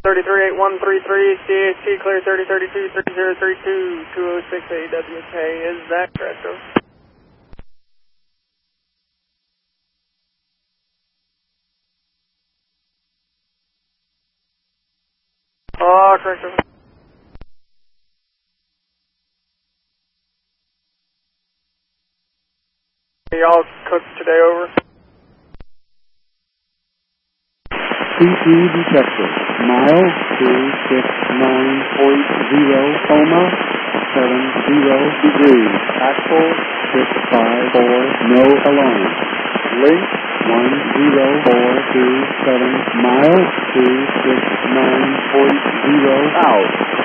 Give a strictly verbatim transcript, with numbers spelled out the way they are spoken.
thirty-three eight one three three, C H T clear thirty thirty-two, thirty thirty-two, two oh six A W K, is that correct, over? Oh, correct, over. Y'all cooked today, over? C P detected. Mile two six nine point zero, coma, seven zero degrees. Axle six five four, no alarm. Link one zero four two seven, mile two six nine point zero out.